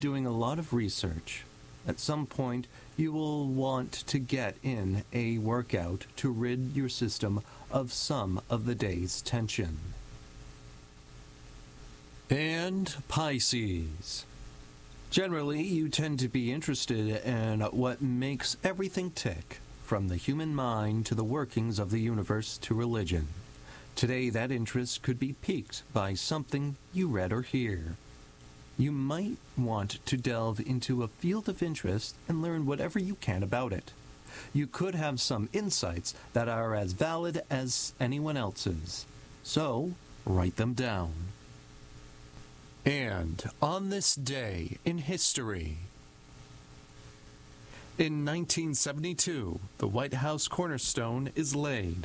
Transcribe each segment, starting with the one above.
doing a lot of research. At some point, you will want to get in a workout to rid your system of some of the day's tension. And Pisces. Generally, you tend to be interested in what makes everything tick, from the human mind to the workings of the universe to religion. Today, that interest could be piqued by something you read or hear. You might want to delve into a field of interest and learn whatever you can about it. You could have some insights that are as valid as anyone else's. So, write them down. And on this day in history, in 1972, the White House cornerstone is laid.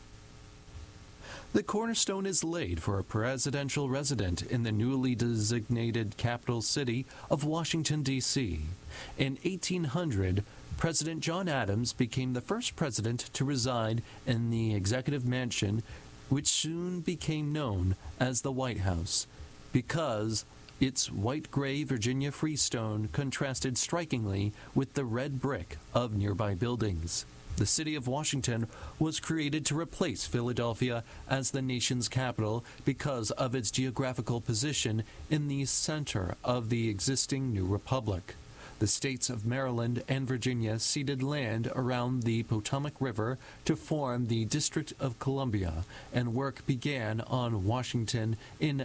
The cornerstone is laid for a presidential residence in the newly designated capital city of Washington, D.C. In 1800, President John Adams became the first president to reside in the executive mansion, which soon became known as the White House, because its white-gray Virginia freestone contrasted strikingly with the red brick of nearby buildings. The city of Washington was created to replace Philadelphia as the nation's capital because of its geographical position in the center of the existing new republic. The states of Maryland and Virginia ceded land around the Potomac River to form the District of Columbia, and work began on Washington in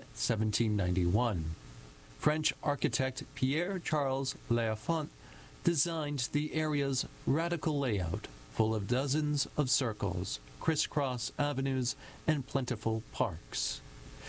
1791. French architect Pierre-Charles L'Enfant designed the area's radical layout, full of dozens of circles, crisscross avenues, and plentiful parks.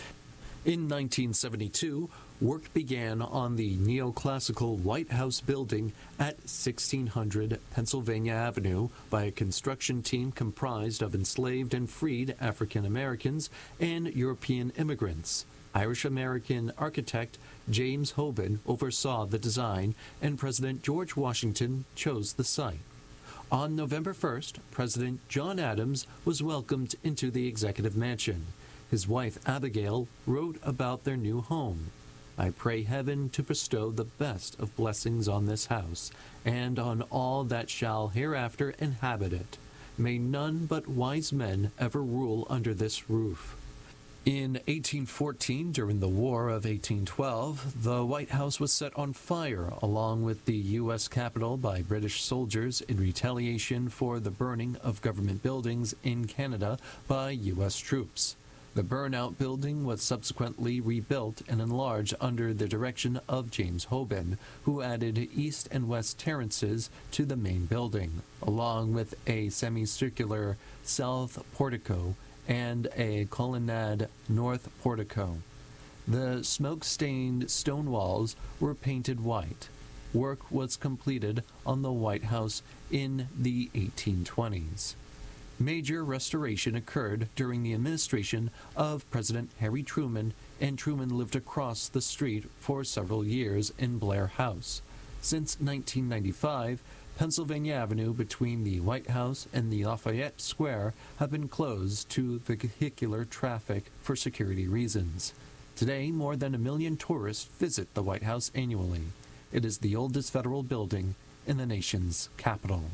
In 1972, work began on the neoclassical White House building at 1600 Pennsylvania Avenue by a construction team comprised of enslaved and freed African Americans and European immigrants. Irish-American architect James Hoban oversaw the design, and President George Washington chose the site. On November 1st, President John Adams was welcomed into the executive mansion. His wife, Abigail, wrote about their new home. "I pray heaven to bestow the best of blessings on this house, and on all that shall hereafter inhabit it. May none but wise men ever rule under this roof." In 1814, during the War of 1812, the White House was set on fire along with the U.S. Capitol by British soldiers in retaliation for the burning of government buildings in Canada by U.S. troops. The burnout building was subsequently rebuilt and enlarged under the direction of James Hoban, who added east and west terraces to the main building, along with a semicircular south portico and a colonnade north portico. The smoke-stained stone walls were painted white. Work was completed on the White House in the 1820s. Major restoration occurred during the administration of President Harry Truman, and Truman lived across the street for several years in Blair House. Since 1995, Pennsylvania Avenue between the White House and the Lafayette Square have been closed to vehicular traffic for security reasons. Today, more than 1 million tourists visit the White House annually. It is the oldest federal building in the nation's capital.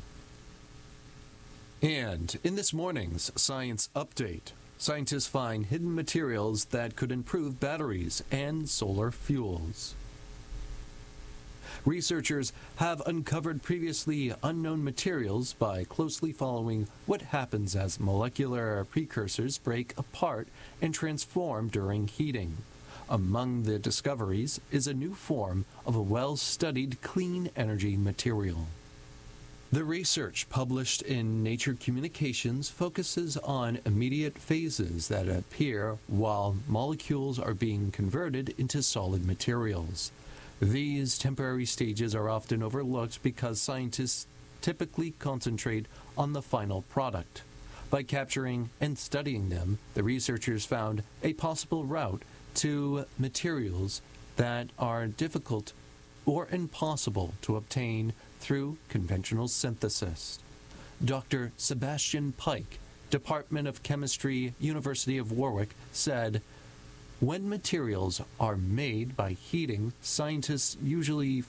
And in this morning's Science Update, scientists find hidden materials that could improve batteries and solar fuels. Researchers have uncovered previously unknown materials by closely following what happens as molecular precursors break apart and transform during heating. Among the discoveries is a new form of a well-studied clean energy material. The research published in Nature Communications focuses on immediate phases that appear while molecules are being converted into solid materials. These temporary stages are often overlooked because scientists typically concentrate on the final product. By capturing and studying them, the researchers found a possible route to materials that are difficult or impossible to obtain through conventional synthesis. Dr. Sebastian Pike, Department of Chemistry, University of Warwick, said, When materials are made by heating, scientists usually